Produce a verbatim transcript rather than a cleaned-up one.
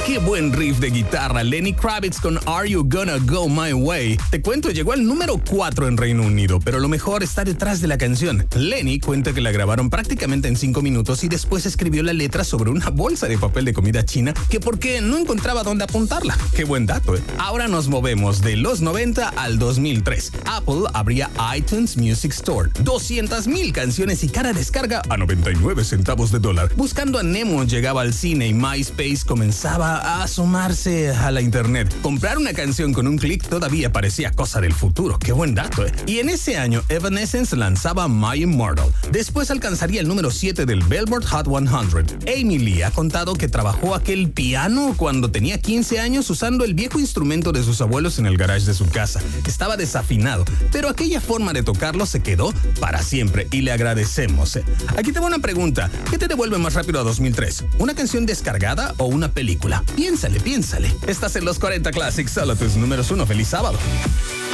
qué buen riff de guitarra. Lenny Kravitz con Are You Gonna Go My Way. Te cuento, llegó al número cuatro en Reino Unido, pero lo mejor está detrás de la canción. Lenny cuenta que la grabaron prácticamente en cinco minutos y después escribió la letra sobre una bolsa de papel de comida china que porque no encontraba dónde apuntarla. Qué buen dato, ¿eh? Ahora nos movemos de los noventa al dos mil tres. Apple abría iTunes Music Store. doscientas mil canciones y cada descarga a noventa y nueve centavos de dólar. Buscando a Nemo llegaba al cine y MySpace comenzaba a asomarse a la internet. Comprar una canción con un clic todavía parecía cosa del futuro. Qué buen dato, ¿eh? Y en ese año Evanescence lanzaba My Immortal. Después alcanzaría el número siete del Billboard Hot cien. Amy Lee ha contado que trabajó aquel piano cuando tenía quince años usando el viejo instrumento de sus abuelos en el garage de su casa. Estaba desafinado, pero aquella forma de tocarlo se quedó para siempre y le agradecemos. Aquí te va una pregunta. ¿Qué te devuelve más rápido a dos mil tres? ¿Una canción descargada o una película? Piénsale, piénsale. Estás en los cuarenta Classics, solo tus números uno. ¡Feliz sábado!